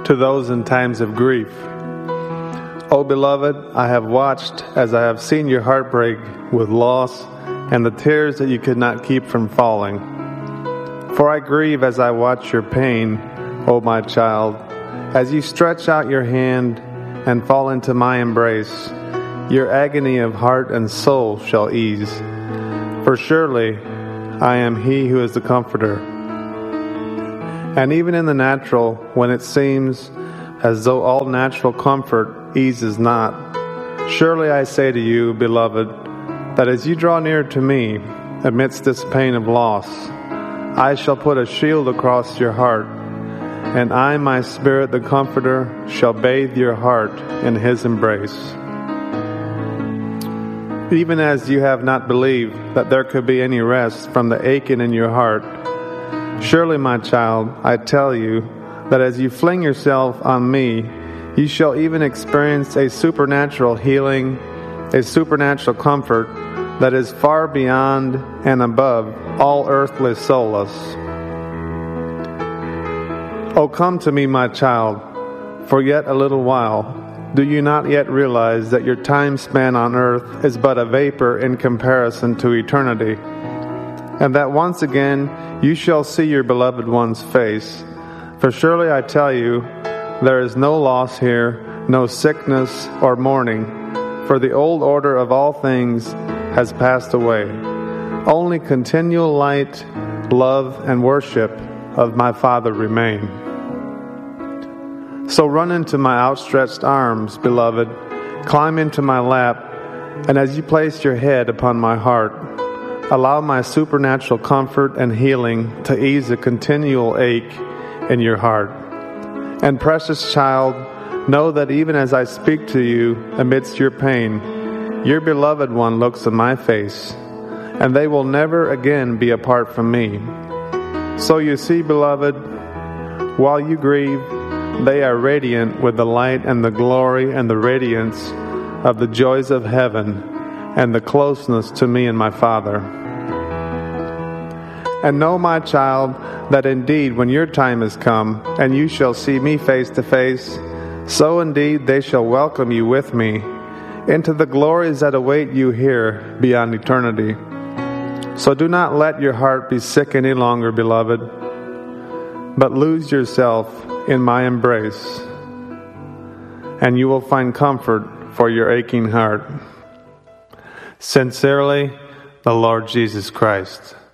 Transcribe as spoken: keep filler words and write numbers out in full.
to those in times of grief. O beloved, I have watched as I have seen your heart break with loss and the tears that you could not keep from falling. For I grieve as I watch your pain, O my child, as you stretch out your hand and fall into my embrace. Your agony of heart and soul shall ease. For surely I am he who is the comforter. And even in the natural, when it seems as though all natural comfort eases not, surely I say to you, beloved, that as you draw near to me amidst this pain of loss, I shall put a shield across your heart, and I, my Spirit, the Comforter, shall bathe your heart in his embrace. Even as you have not believed that there could be any rest from the aching in your heart, surely, my child, I tell you that as you fling yourself on me, you shall even experience a supernatural healing, a supernatural comfort that is far beyond and above all earthly solace. Oh, come to me, my child, for yet a little while. Do you not yet realize that your time span on earth is but a vapor in comparison to eternity? And that once again you shall see your beloved one's face. For surely I tell you, there is no loss here, no sickness or mourning, for the old order of all things has passed away. Only continual light, love, and worship of my Father remain. So run into my outstretched arms, beloved, climb into my lap, and as you place your head upon my heart, allow my supernatural comfort and healing to ease the continual ache in your heart. And precious child, know that even as I speak to you amidst your pain, your beloved one looks in my face, and they will never again be apart from me. So you see, beloved, while you grieve, they are radiant with the light and the glory and the radiance of the joys of heaven and the closeness to me and my Father. And know, my child, that indeed when your time has come, and you shall see me face to face, so indeed they shall welcome you with me into the glories that await you here beyond eternity. So do not let your heart be sick any longer, beloved, but lose yourself in my embrace, and you will find comfort for your aching heart. Sincerely, the Lord Jesus Christ.